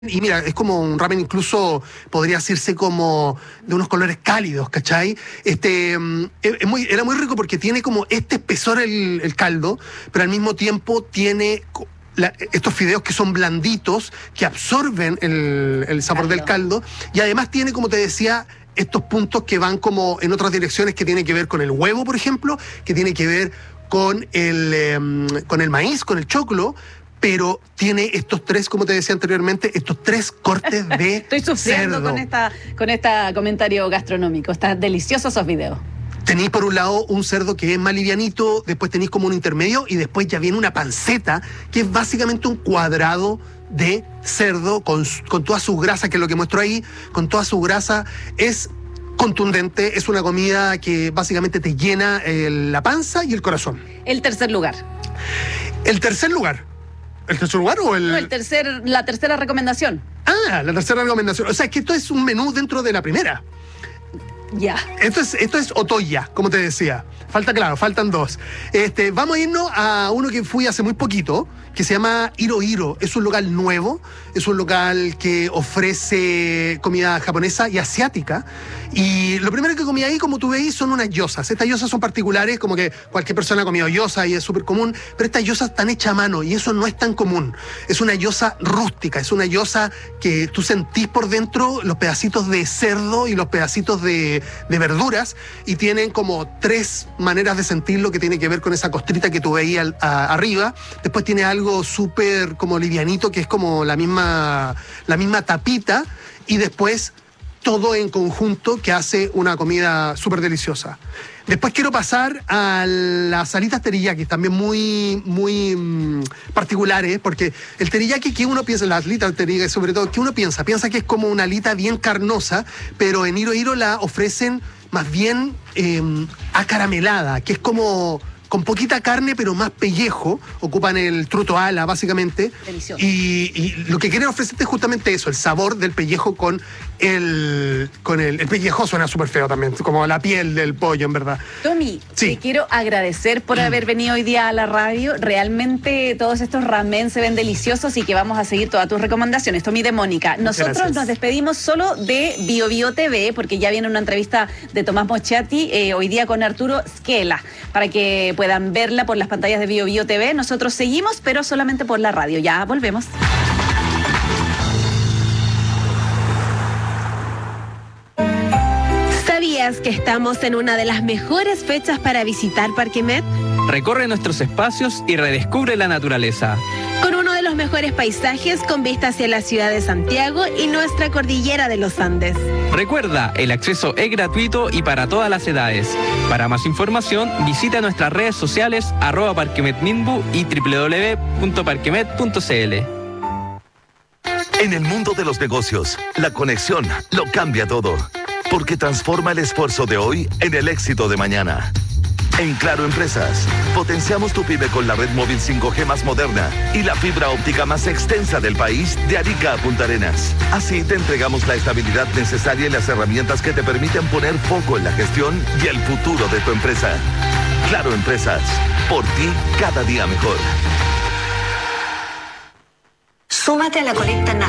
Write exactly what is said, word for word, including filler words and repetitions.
Y mira, es como un ramen, incluso podría decirse como de unos colores cálidos, ¿cachai? Este, es, es muy, era muy rico porque tiene como este espesor el, el caldo, pero al mismo tiempo tiene la, estos fideos que son blanditos, que absorben el, el sabor caldo. del caldo, y además tiene, como te decía, estos puntos que van como en otras direcciones, que tienen que ver con el huevo, por ejemplo, que tiene que ver con el, eh, con el maíz, con el choclo, pero tiene estos tres, como te decía anteriormente, estos tres cortes de Estoy sufriendo cerdo. con esta con este comentario gastronómico. Están deliciosos esos videos. Tenéis por un lado un cerdo que es más livianito, después tenéis como un intermedio y después ya viene una panceta, que es básicamente un cuadrado de cerdo con, con toda su grasa, que es lo que muestro ahí, con toda su grasa. Es contundente, es una comida que básicamente te llena eh, la panza y el corazón. El tercer lugar. El tercer lugar. ¿El tercer lugar o el...? No, el tercer, la tercera recomendación. Ah, la tercera recomendación. O sea, es que esto es un menú dentro de la primera. Ya. Esto es, esto es Otoya, como te decía. Falta, claro, faltan dos. Este, vamos a irnos a uno que fui hace muy poquito, que se llama Hiro Hiro. Es un local nuevo, es un local que ofrece comida japonesa y asiática. Y lo primero que comí ahí, como tú veis, son unas gyozas. Estas gyozas son particulares, como que cualquier persona ha comido gyoza y es súper común, pero estas gyozas están hechas a mano y eso no es tan común. Es una gyoza rústica, es una gyoza que tú sentís por dentro los pedacitos de cerdo y los pedacitos de, de verduras, y tienen como tres maneras de sentirlo, que tiene que ver con esa costrita que tú veías a, arriba. Después tiene algo súper como livianito, que es como la misma, la misma tapita, y después todo en conjunto que hace una comida súper deliciosa. Después quiero pasar a las alitas teriyaki, también muy, muy mmm, particulares, porque el teriyaki que uno piensa, las alitas teriyaki sobre todo, que uno piensa, piensa que es como una alita bien carnosa, pero en Hiro Hiro la ofrecen más bien eh, acaramelada, que es como con poquita carne, pero más pellejo. Ocupan el truto ala, básicamente. Delicioso. Y, y lo que quieren ofrecerte es justamente eso, el sabor del pellejo con el... con el, el pellejo suena súper feo también, como la piel del pollo, en verdad. Tommy, sí. Te quiero agradecer por haber venido hoy día a la radio. Realmente todos estos ramen se ven deliciosos y que vamos a seguir todas tus recomendaciones. Tommy de Mónica. Nosotros Gracias. Nos despedimos solo de Bio Bio T V, porque ya viene una entrevista de Tomás Mochati, eh, hoy día con Arturo Skela, para que puedan verla por las pantallas de Bio Bio T V. Nosotros seguimos, pero solamente por la radio. Ya volvemos. ¿Sabías que estamos en una de las mejores fechas para visitar Parque Met? Recorre nuestros espacios y redescubre la naturaleza. Con uno de los mejores paisajes con vista hacia la ciudad de Santiago y nuestra cordillera de los Andes. Recuerda, el acceso es gratuito y para todas las edades. Para más información, visita nuestras redes sociales arroba parquemetminbu y doble u doble u doble u punto parquemet punto c l. En el mundo de los negocios, la conexión lo cambia todo, porque transforma el esfuerzo de hoy en el éxito de mañana. En Claro Empresas, potenciamos tu pyme con la red móvil cinco G más moderna y la fibra óptica más extensa del país, de Arica a Punta Arenas. Así te entregamos la estabilidad necesaria y las herramientas que te permiten poner foco en la gestión y el futuro de tu empresa. Claro Empresas, por ti cada día mejor. Súmate a la colecta nacional.